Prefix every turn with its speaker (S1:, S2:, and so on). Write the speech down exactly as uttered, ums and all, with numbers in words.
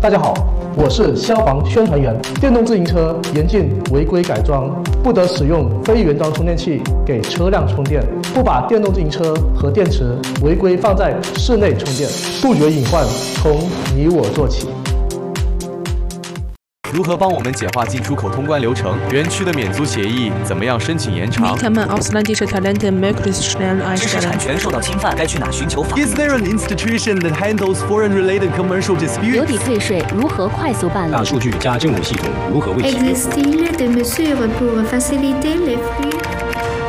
S1: 大家好，我是消防宣传员。电动自行车严禁违规改装，不得使用非原装充电器给车辆充电，不把电动自行车和电池违规放在室内充电，杜绝隐患从你我做起。
S2: 如何帮我们简化进出口通关流程？园区的免租协议怎么样申请延长？
S3: Wie kann man ausländische Talente möglichst schnell
S4: 知识
S3: einstellen?
S4: 产权受到侵犯，该去哪寻求法律？
S5: Is there an institution that handles foreign-related commercial
S6: 留
S5: disputes?
S6: 抵退税如何快速办理？
S7: 大数据加政务系统如何为其用？
S8: Existe-t-il des mesures pour faciliter les flux